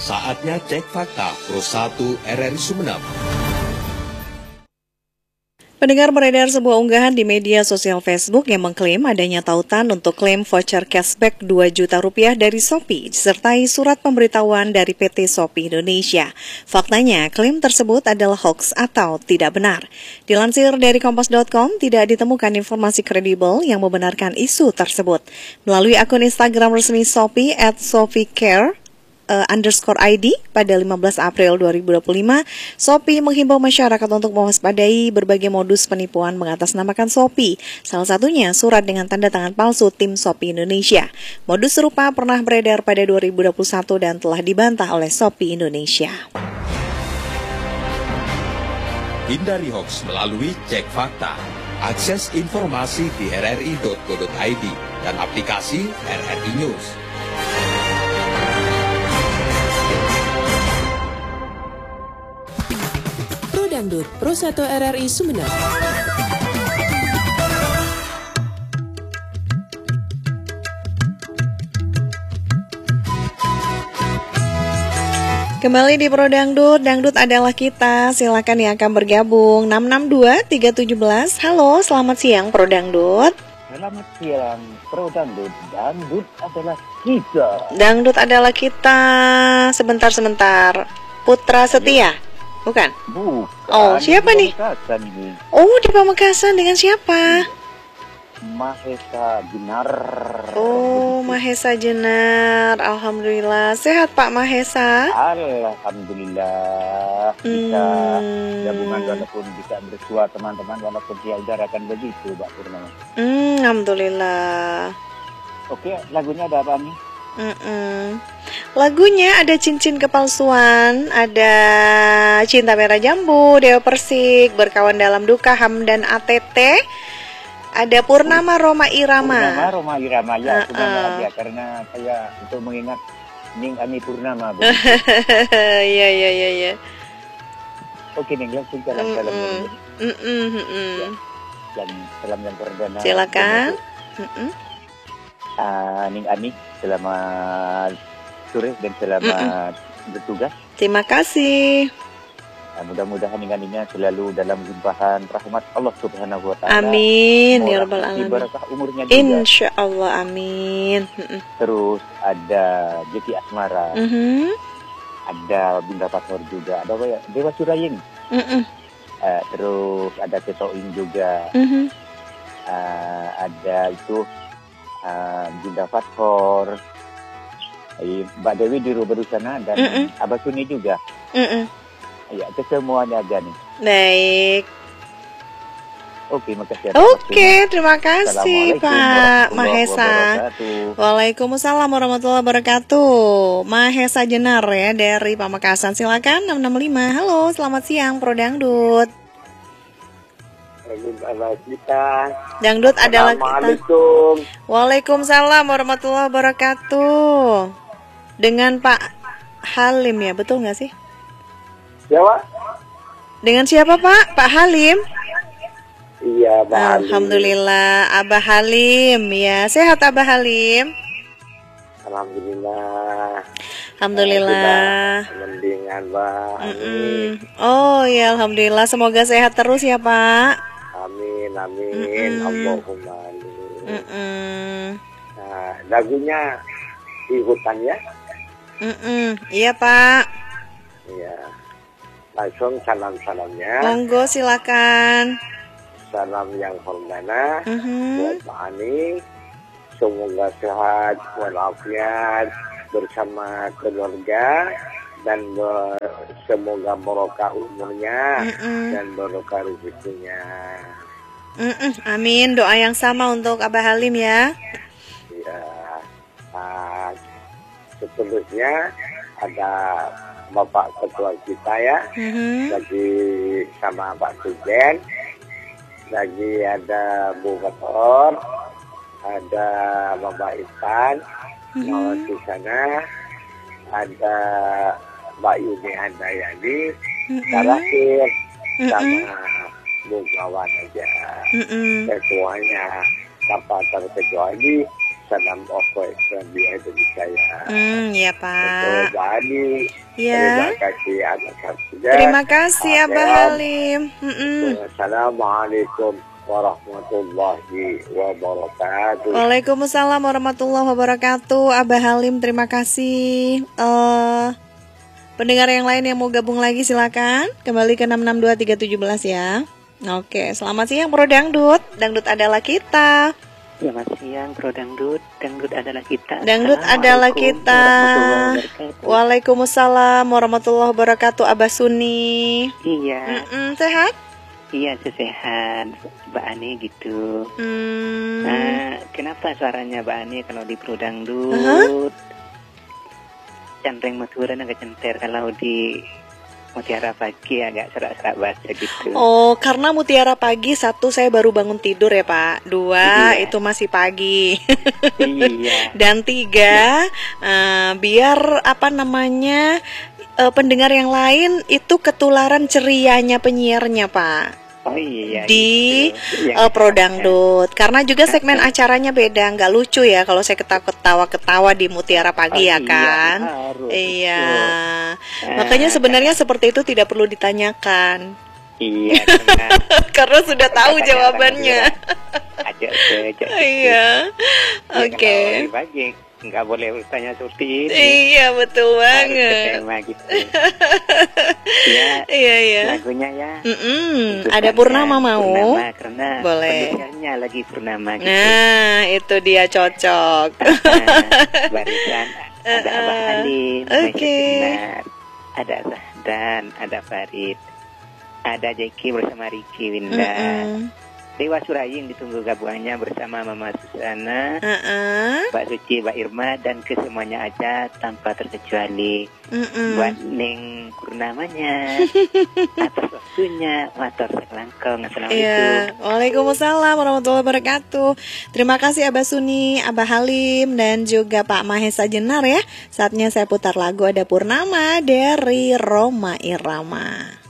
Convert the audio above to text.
Saatnya cek fakta Pro 1 RRI Sumeneb. Pendengar, beredar sebuah unggahan di media sosial Facebook yang mengklaim adanya tautan untuk klaim voucher cashback 2 juta rupiah dari Shopee, disertai surat pemberitahuan dari PT Shopee Indonesia. Faktanya, klaim tersebut adalah hoax atau tidak benar. Dilansir dari Kompas.com, tidak ditemukan informasi kredibel yang membenarkan isu tersebut. Melalui akun Instagram resmi Shopee @ShopeeCare _ID pada 15 April 2025, Shopee menghimbau masyarakat untuk mewaspadai berbagai modus penipuan mengatasnamakan Shopee. Salah satunya surat dengan tanda tangan palsu tim Shopee Indonesia. Modus serupa pernah beredar pada 2021 dan telah dibantah oleh Shopee Indonesia. Hindari hoax melalui cek fakta. Akses informasi di rri.co.id dan aplikasi RRI News. Dangdut Pro 1 RRI Sumeneb. Kembali di Pro Dangdut, Dangdut adalah kita. Silakan yang akan bergabung 662-317. Halo, selamat siang Pro Dangdut. Selamat siang Pro Dangdut. Dangdut adalah kita. Dangdut adalah kita. Sebentar. Putra Setia. Bukan? Bukan. Oh, siapa nih? Ini. Oh, di Pamekasan dengan siapa? Mahesa Jenar. Oh, Mahesa Jenar. Alhamdulillah. Sehat Pak Mahesa? Alhamdulillah. Kita gabungan walaupun bisa bersua teman-teman walaupun dia udarakan begitu, Mbak Purnama. Alhamdulillah. Oke, lagunya ada apa nih? Lagunya ada Cincin Kepalsuan, ada Cinta Merah Jambu, Dewa Persik, Berkawan Dalam Duka, Hamdan ATT, ada Purnama Roma Irama. Purnama Roma Irama, ya, ya karena saya untuk mengingat Ning Ani Purnama. Iya. Oke, Ning, langsung salam-salam. Dan salam yang perdana. Silakan. Ning Ani, selamat sore dan selamat bertugas. Terima kasih. Mudah-mudahan Ning Aninya selalu dalam limpahan rahmat Allah Subhanahu wa taala. Amin ya rabbal alamin. Barakah umurnya juga. Insyaallah amin. Terus ada Jeki Asmara. Ada Bunda Pasor juga. Ada Dewa Suraying. Terus ada Tetoing juga. Ada itu Bunda Pasor. Mbak Dewi di Ruberu sana dan Abah Suni juga. Ya, itu semuanya aja nih. Baik. Oke, makasih. Oke, terima kasih Pak Mahesa. Waalaikumsalam warahmatullahi wabarakatuh. Mahesa Jenar ya dari Pamekasan. Silakan 665. Halo, selamat siang Pro Dangdut. Dangdut adalah kita. Waalaikumsalam warahmatullahi wabarakatuh. Dengan Pak Halim ya, betul nggak sih? Ya, Pak. Dengan siapa Pak? Pak Halim? Iya, Pak Halim. Alhamdulillah, Abah Halim ya. Sehat Abah Halim? Alhamdulillah. Mendingan, Pak. Oh ya, alhamdulillah. Semoga sehat terus ya Pak. Amin. Allahumma amin. Nah, lagunya di hutan ya? Iya Pak. Iya. Langsung salam-salamnya. Monggo silakan. Salam yang hormana buat Pak Ani. Semoga sehat walafiat bersama keluarga dan semoga barokah umurnya dan barokah rezekinya. Amin. Doa yang sama untuk Abah Halim ya. Ya. Nah, seterusnya ada Bapak Ketua kita ya, lagi sama Pak Sujen, lagi ada Bu Ketor, ada Bapak Ipan, di sana ada Mbak Yuni Handayani, terakhir sama Bu Kawan aja. Ketuanya tanpa terkecuali salam Oko Islamia Indonesia ya. Ya Pak. Untuk Mbak Ani. Ya. Terima kasih atas waktunya. Terima kasih Abah Halim. Assalamualaikum warahmatullahi wabarakatuh. Waalaikumsalam warahmatullahi wabarakatuh. Abah Halim, terima kasih. Pendengar yang lain yang mau gabung lagi silakan kembali ke 662317 ya. Oke, selamat siang Pro Dangdut. Dangdut adalah kita. Selamat siang Pro Dangdut. Dangdut adalah kita. Dangdut adalah kita. Waalaikumsalam warahmatullahi wabarakatuh. Abah Suni. Iya. Sehat? Iya, sehat Mbak Ani gitu. Nah, kenapa suaranya Mbak Ani kalau di Pro Dangdut cantreng maturan agak center, kalau di Mutiara Pagi agak serak-serak bahasa gitu. Oh, karena Mutiara Pagi 1 saya baru bangun tidur ya Pak. 2 itu masih pagi. Iya. Dan 3 biar pendengar yang lain itu ketularan cerianya penyiarnya Pak. Oh iya. Di gitu. Pro Dangdut. Karena juga segmen acaranya beda, nggak lucu ya kalau saya ketawa-ketawa di Mutiara Pagi ya kan. Iya. Makanya sebenarnya seperti itu tidak perlu ditanyakan. Iya. Karena sudah tahu jawabannya. Iya. Oke. Nggak boleh bertanya seperti ini. Iya, betul banget. Tema gitu. Iya. Lagunya ya. Ada Purnama mau? Purnama, karena boleh. pendengarnya lagi Purnama gitu. Nah, itu dia cocok. Barisan ada Abah Halim, ada Zahdan, ada Farid, ada Jeki bersama Riki Winda. Dewa Suraying ditunggu gabungannya bersama Mama Susana, Mbak Suci, Mbak Irma, dan kesemuanya aja tanpa terkecuali. Buat Neng Purnamanya, atas waktunya, matur selangkong. Assalamualaikum. Iya. Waalaikumsalam warahmatullahi wabarakatuh. Terima kasih Abah Suni, Abah Halim, dan juga Pak Mahesa Jenar ya. Saatnya saya putar lagu Ada Purnama dari Roma Irama.